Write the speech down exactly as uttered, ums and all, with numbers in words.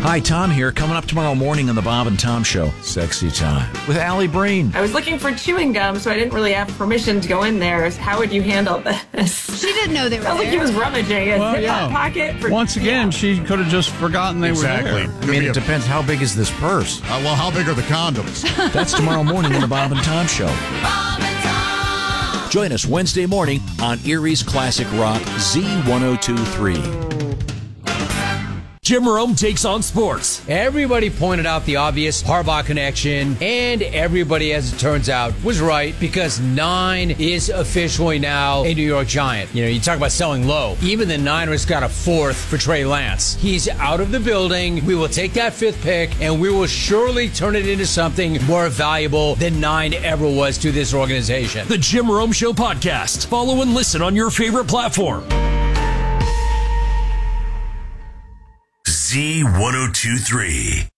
Hi, Tom here. Coming up tomorrow morning on the Bob and Tom Show. Sexy Time with Allie Breen. I was looking for chewing gum, so I didn't really have permission to go in there. How would you handle this? She didn't know they were Sounds there. like he was rummaging in Well, his yeah. pocket. For, Once again, yeah. she could have just forgotten they Exactly. were there. I mean, it depends. How big is this purse? Uh, well, how big are the condoms? That's tomorrow morning on the Bob and Tom Show. Bob and Tom. Join us Wednesday morning on Erie's Classic Rock Z ten twenty-three. Jim Rome takes on sports. Everybody pointed out the obvious Harbaugh connection, and everybody, as it turns out, was right because nine is officially now a New York Giant. You know, you talk about selling low. Even the Niners got a fourth for Trey Lance. He's out of the building. We will take that fifth pick, and we will surely turn it into something more valuable than nine ever was to this organization. The Jim Rome Show podcast. Follow and listen on your favorite platform. Z ten twenty-three.